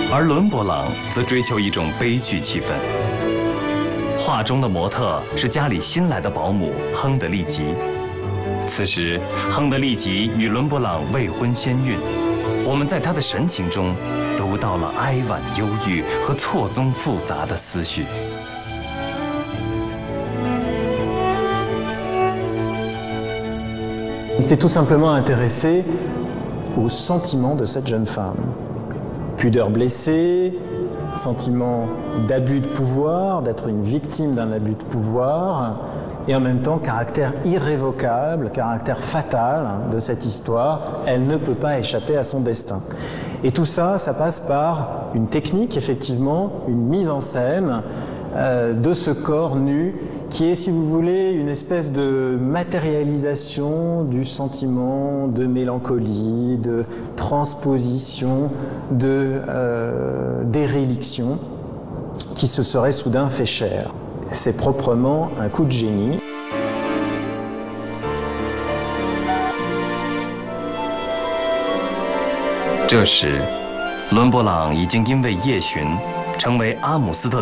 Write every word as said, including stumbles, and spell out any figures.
而伦勃朗则追求一种悲剧气氛。画中的模特是家里新来的保姆亨德利吉。此时，亨德利吉与伦勃朗未婚先孕，我们在他的神情中读到了哀婉忧郁和错综复杂的思绪。 Il s'est tout simplement intéressé aux sentiments de cette jeune femme. Pudeur blessée, sentiment d'abus de pouvoir, d'être une victime d'un abus de pouvoir, et en même temps caractère irrévocable, caractère fatal de cette histoire. Elle ne peut pas échapper à son destin. Et tout ça, ça passe par une technique, effectivement, une mise en scène euh, de ce corps nu qui est, si vous voulez, une espèce de matérialisation du sentiment de mélancolie, de transposition, de euh, déréliction, qui se serait soudain fait chair. C'est proprement un coup de génie. 这时，伦勃朗已经因为夜巡，成为阿姆斯特